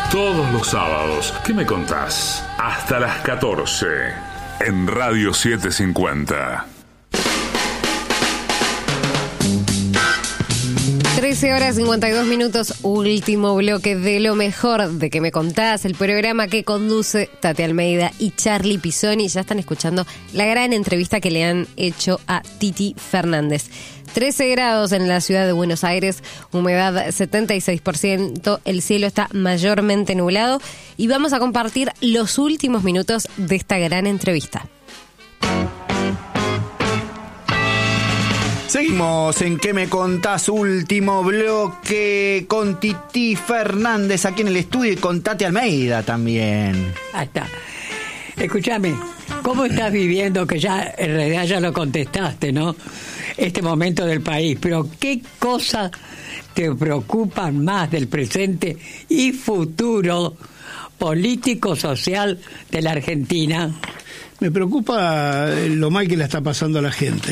Todos los sábados, ¿qué me contás? Hasta las 14, en Radio 750. 13:52, último bloque de lo mejor de Que Me Contás, el programa que conduce Tati Almeida y Charlie Pisoni. Ya están escuchando la gran entrevista que le han hecho a Titi Fernández. 13 grados en la ciudad de Buenos Aires, humedad 76%, el cielo está mayormente nublado y vamos a compartir los últimos minutos de esta gran entrevista. Seguimos en ¿Qué me contás? Último bloque con Titi Fernández aquí en el estudio y con Tati Almeida también. Ahí está. Escúchame, ¿cómo estás viviendo? Que ya en realidad ya lo contestaste, ¿no? Este momento del país, pero ¿qué cosas te preocupan más del presente y futuro político-social de la Argentina? Me preocupa lo mal que la está pasando a la gente.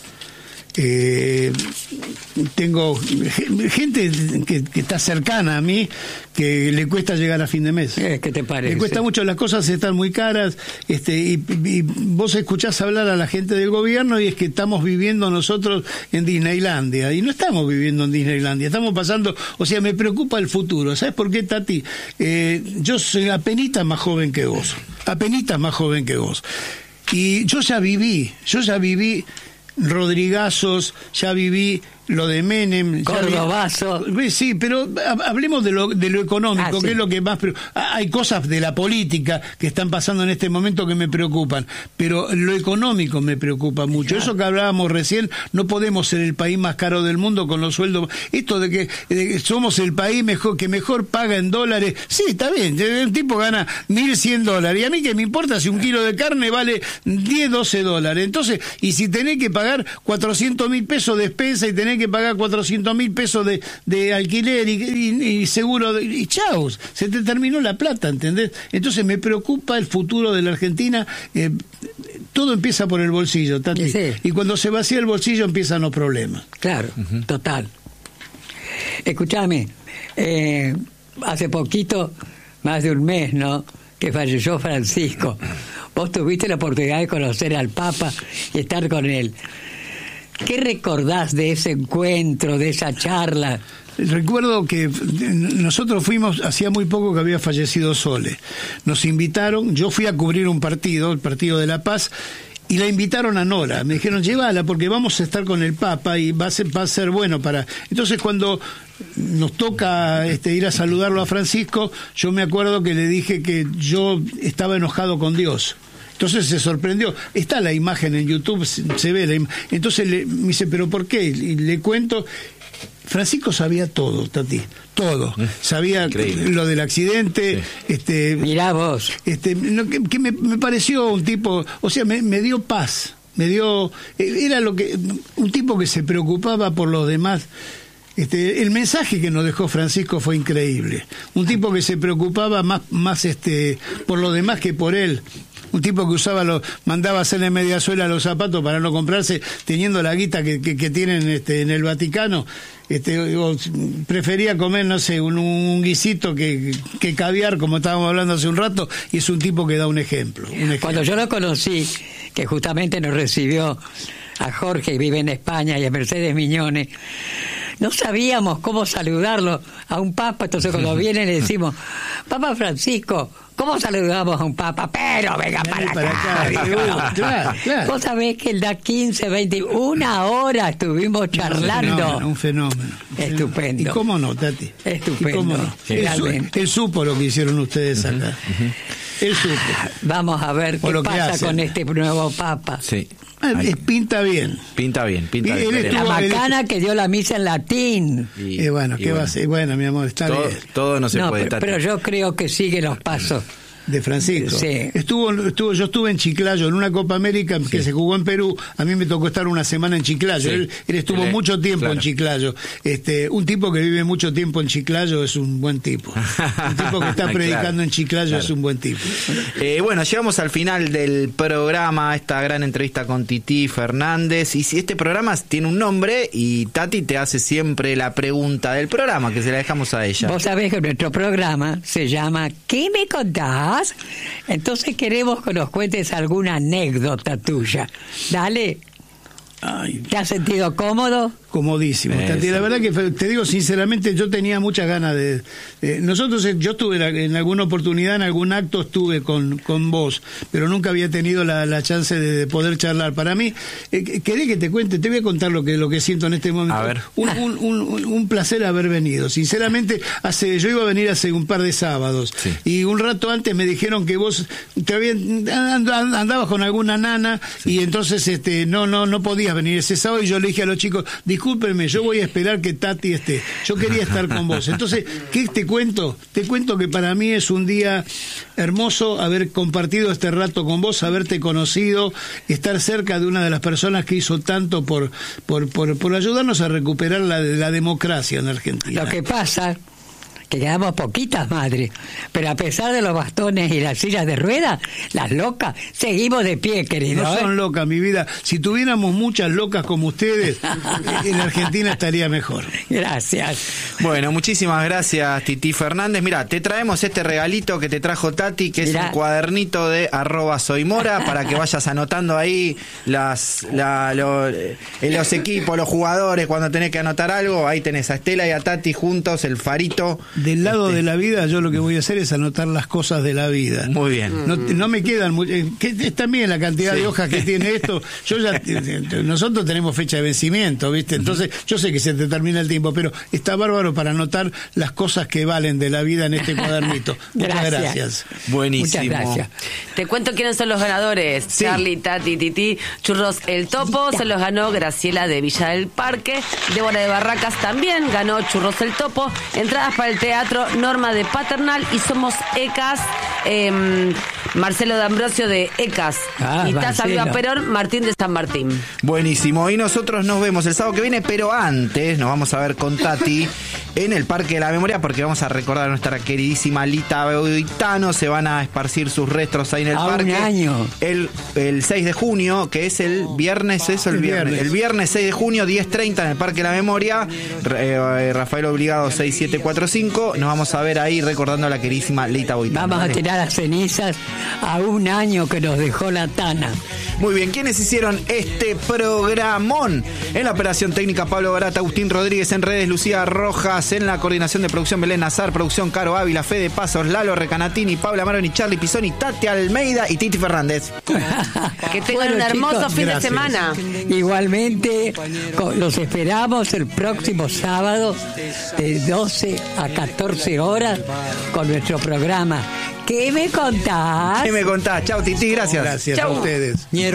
Tengo gente que está cercana a mí que le cuesta llegar a fin de mes. ¿Qué te parece? Le cuesta mucho, las cosas están muy caras, y vos escuchás hablar a la gente del gobierno y es que estamos viviendo nosotros en Disneylandia, y no estamos viviendo en Disneylandia, estamos pasando, o sea, me preocupa el futuro. ¿Sabes por qué, Tati? Yo soy apenitas más joven que vos, y yo ya viví Rodrigazos, ya viví lo de Menem, Cordobazo. Sí, pero hablemos de lo económico, sí. Que es lo que más... Hay cosas de la política que están pasando en este momento que me preocupan, pero lo económico me preocupa mucho. Claro. Eso que hablábamos recién, no podemos ser el país más caro del mundo con los sueldos. Esto de que somos el país que mejor paga en dólares, sí, está bien, un tipo gana $1.100, y a mí que me importa si un kilo de carne vale $10-12. Entonces, y si tenés que pagar 400.000 pesos de despensa y tenés que pagar 400.000 pesos de alquiler y seguro, y chau, se te terminó la plata, ¿entendés? Entonces me preocupa el futuro de la Argentina. Todo empieza por el bolsillo, Tati. Sí. Y cuando se vacía el bolsillo empiezan los problemas. Claro, total. Escúchame, hace poquito, más de un mes, ¿no?, que falleció Francisco. Vos tuviste la oportunidad de conocer al Papa y estar con él. ¿Qué recordás de ese encuentro, de esa charla? Recuerdo que nosotros fuimos, hacía muy poco que había fallecido Sole. Nos invitaron, yo fui a cubrir un partido, el Partido de la Paz, y la invitaron a Nora. Me dijeron, llévala porque vamos a estar con el Papa y va a ser bueno para... Entonces cuando nos toca ir a saludarlo a Francisco, yo me acuerdo que le dije que yo estaba enojado con Dios. Entonces se sorprendió. Está la imagen en YouTube, se ve. Entonces me dice, ¿pero por qué? Y le cuento. Francisco sabía todo, Tati, todo. Sabía lo del accidente. Sí. Mirá vos. Que me pareció un tipo, o sea, me dio paz. Era un tipo que se preocupaba por los demás. El mensaje que nos dejó Francisco fue increíble. Un tipo que se preocupaba más por los demás que por él. Un tipo que mandaba hacerle media suela a los zapatos para no comprarse, teniendo la guita que tienen en el Vaticano. Prefería comer, no sé, un guisito que caviar, como estábamos hablando hace un rato, y es un tipo que da un ejemplo. Cuando yo lo conocí, que justamente nos recibió a Jorge, que vive en España, y a Mercedes Miñones, no sabíamos cómo saludarlo a un papa. Entonces cuando viene le decimos, Papa Francisco, ¿cómo saludamos a un papa? Pero venga para acá. Claro. Vos sabés que él da 15, 20, una hora estuvimos charlando. Un fenómeno. Estupendo. ¿Y cómo no, Tati? Estupendo. ¿Cómo no? Él supo lo que hicieron ustedes acá. Él supo. Vamos a ver qué pasa con este nuevo papa. Sí. Pinta bien. La macana que dio la misa en latín. Bueno, ¿qué va a ser? Bueno, mi amor, está bien. Todo no se puede estar. Pero yo creo que sigue los pasos De Francisco. Sí. Yo estuve en Chiclayo en una Copa América que se jugó en Perú. A mí me tocó estar una semana en Chiclayo. Sí. Él estuvo mucho tiempo en Chiclayo. Un tipo que vive mucho tiempo en Chiclayo es un buen tipo. Un tipo que está predicando en Chiclayo es un buen tipo. Bueno, llegamos al final del programa, esta gran entrevista con Tití Fernández. Y si este programa tiene un nombre, y Tati te hace siempre la pregunta del programa, que se la dejamos a ella. Vos sabés que nuestro programa se llama ¿Qué me contás? Entonces queremos que nos cuentes alguna anécdota tuya. Dale. Ay. ¿Te has sentido cómodo? Comodísimo. Tati, la verdad que te digo sinceramente, yo tenía muchas ganas de nosotros, yo estuve en alguna oportunidad, en algún acto estuve con vos, pero nunca había tenido la chance de poder charlar. Para mí, querés que te cuente, te voy a contar lo que siento en este momento. A ver. Un placer haber venido. Sinceramente, yo iba a venir hace un par de sábados, y un rato antes me dijeron que vos andabas con alguna nana, y entonces no podías venir ese sábado, y yo le dije a los chicos, discúlpenme, yo voy a esperar que Tati esté. Yo quería estar con vos. Entonces, ¿qué te cuento? Te cuento que para mí es un día hermoso haber compartido este rato con vos, haberte conocido, estar cerca de una de las personas que hizo tanto por ayudarnos a recuperar la democracia en Argentina. Lo que pasa que quedamos poquitas madres, pero a pesar de los bastones y las sillas de ruedas, las locas, seguimos de pie, querido. No son locas, mi vida. Si tuviéramos muchas locas como ustedes, en Argentina estaría mejor. Gracias. Bueno, muchísimas gracias, Tití Fernández. Mira, te traemos este regalito que te trajo Tati, que es un cuadernito de @soymora, para que vayas anotando ahí los equipos, los jugadores, cuando tenés que anotar algo. Ahí tenés a Estela y a Tati juntos, el farito. Del lado de la vida, yo lo que voy a hacer es anotar las cosas de la vida. Muy bien. No me quedan es también la cantidad de hojas que tiene esto. Nosotros tenemos fecha de vencimiento, ¿viste? Entonces, yo sé que se te termina el tiempo, pero está bárbaro para anotar las cosas que valen de la vida en este cuadernito. Muchas gracias. Buenísimo. Muchas gracias. Te cuento quiénes son los ganadores. Sí. Charlie, Tati, Tití, Churros El Topo, se los ganó Graciela de Villa del Parque. Débora de Barracas también ganó Churros El Topo. Entradas para el teatro Norma de Paternal, y Somos ECAS, Marcelo de Ambrosio de ECAS, y Taza Viva Perón, Martín de San Martín. Buenísimo, y nosotros nos vemos el sábado que viene, pero antes nos vamos a ver con Tati en el Parque de la Memoria, porque vamos a recordar a nuestra queridísima Lita Boitano. Se van a esparcir sus restos ahí en el parque. Un año. El 6 de junio, que es el viernes, el viernes 6 de junio, 10:30 en el Parque de la Memoria, Rafael Obligado 6745. Nos vamos a ver ahí recordando a la queridísima Lita Boitano. Vamos a tirar las cenizas a un año que nos dejó la Tana. Muy bien, ¿quiénes hicieron este programón? En la operación técnica, Pablo Barata, Agustín Rodríguez, en redes, Lucía Rojas, en la coordinación de producción, Belén Nazar, producción, Caro Ávila, Fede Pasos, Lalo Recanatini, Paula Maroni, Charlie Pisoni, Tati Almeida y Titi Fernández. Que tengan un hermoso chicos, fin de semana. Igualmente, los esperamos el próximo sábado de 12 a 14 horas con nuestro programa. ¿Qué me contás? ¿Qué me contás? Chau, Titi, gracias. Gracias a ustedes.